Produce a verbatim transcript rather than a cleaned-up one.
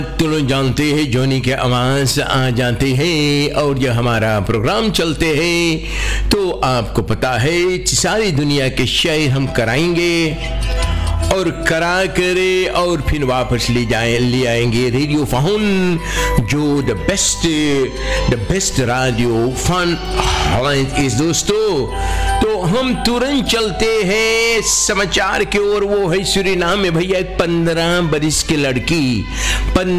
तुम जानते हैं जोनी के आवाज आ जाते हैं और जब हमारा प्रोग्राम चलते हैं तो आपको पता है सारी दुनिया के शेयर हम कराएंगे और करा करे और फिर वापस ले जाए ले आएंगे रेडियो फोन जो the best the best radio fun इस दोस्तों। तो हम तुरंत चलते हैं समाचार की ओर। वो है सूरीनाम में भैया एक पंद्रह बरिस की लड़की